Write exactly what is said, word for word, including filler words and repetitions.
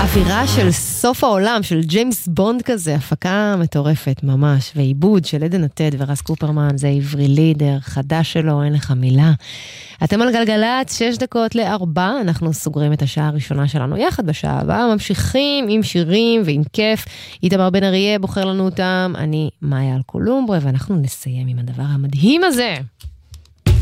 אווירה של סוף העולם, של ג'יימס בונד כזה, הפקה מטורפת ממש, ועיבוד של עדן עתד ורס קופרמן, זה עברי לידר, חדש שלו, אין לך מילה. אתם על גלגלת, שש דקות לארבע, אנחנו סוגרים את השעה הראשונה שלנו יחד בשעה הבאה, ממשיכים עם שירים ועם כיף, איתמר בן אריה בוחר לנו אותם, אני מאיה אלקולומברה, ואנחנו נסיים עם הדבר המדהים הזה.